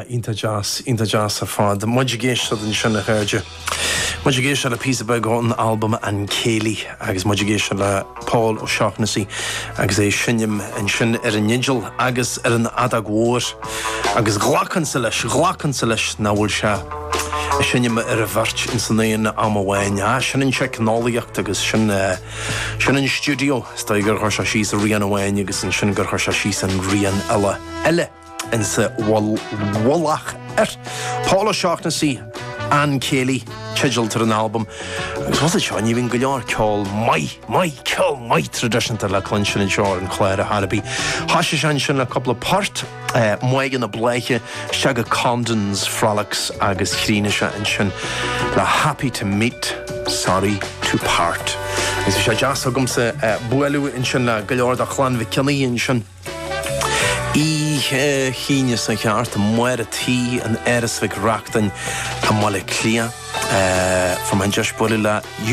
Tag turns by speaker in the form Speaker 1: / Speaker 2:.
Speaker 1: Inta jazz a fad. Muid géis in sinna chéide. Muid géis le pí be an album an Céilí, agus muid géis le Paul O'Shaughnessy, agus é sinnim an sin an nigel, agus an adagóir, agus glachan sa leis náhfuil se. Sinnim a bhirt in san éon am bhhain. Sin an technoliacht agus sin an studio. Sta gur chuir se síos a rian bhhain agus an sin gur chuir se síos an rian eile in sa wallach Paul O'Shaughnessy an Céilí tigilt an album. Agus was it seán hín go leor ceol mai tradiisianta le clun sin an seoir an chléir a Harabí. Hasise sin a couple of part muigan a bleiche seaga Condons frolics agus chríneise an sin le happy to meet, sorry to part. Is sé jazz agam sa buelú in sin le go leor a chlan vi cinnaí in sin. Híine san cheart muir a tí an eras vig rachtain a mala clia from an just le